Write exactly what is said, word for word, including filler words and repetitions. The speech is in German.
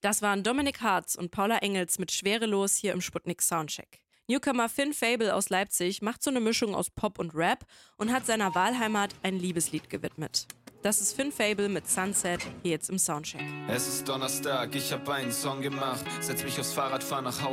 Das waren Dominik Hartz und Paula Engels mit Schwerelos hier im Sputnik Soundcheck. Newcomer Finn Fable aus Leipzig macht so eine Mischung aus Pop und Rap und hat seiner Wahlheimat ein Liebeslied gewidmet. Das ist Finn Fable mit Sunset, hier jetzt im Soundcheck. Es ist Donnerstag, ich hab einen Song gemacht, setz mich aufs Fahrrad, fahr nach Hause.